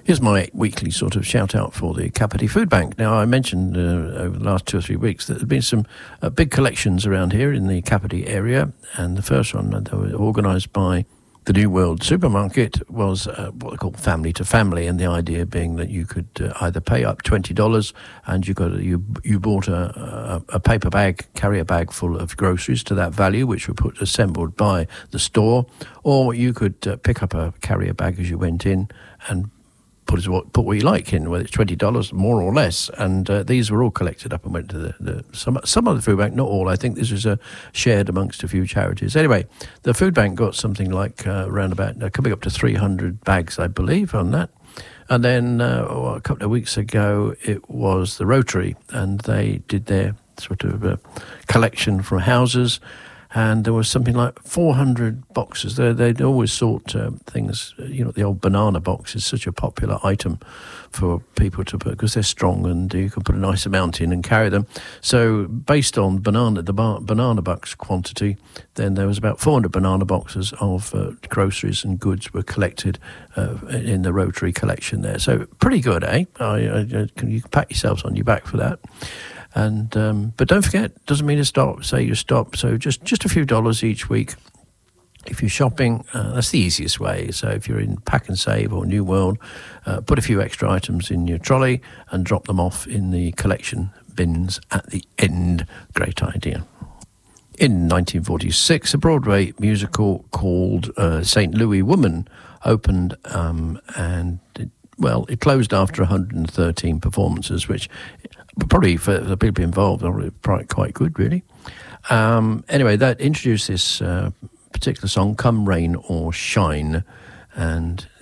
Here's my weekly sort of shout-out for the Kapiti Food Bank. Now, I mentioned over the last 2 or 3 weeks that there have been some big collections around here in the Kapiti area, and the first one that was organised by the New World Supermarket was what they call family to family, and the idea being that you could either pay up $20 and you bought a paper bag, carrier bag full of groceries to that value, which were assembled by the store, or you could pick up a carrier bag as you went in and put what you like in, whether it's $20 more or less, and these were all collected up and went to some of the food bank, not all. I think this was shared amongst a few charities. Anyway, the food bank got something like around about coming up to 300 bags, I believe, on that. And then a couple of weeks ago, it was the Rotary, and they did their sort of collection from houses. And there was something like 400 boxes. They'd always sought things, the old banana box is such a popular item for people to put because they're strong and you can put a nice amount in and carry them. So based on the banana box quantity, then there was about 400 banana boxes of groceries and goods were collected in the Rotary collection there. So pretty good, eh? You can pat yourselves on your back for that. And but don't forget, doesn't mean to stop. Say you stop. So just a few dollars each week. If you're shopping, that's the easiest way. So if you're in Pack and Save or New World, put a few extra items in your trolley and drop them off in the collection bins at the end. Great idea. In 1946, a Broadway musical called St. Louis Woman opened, and it closed after 113 performances, which probably for the people involved are quite good, really. Anyway, that introduced this particular song, Come Rain or Shine, and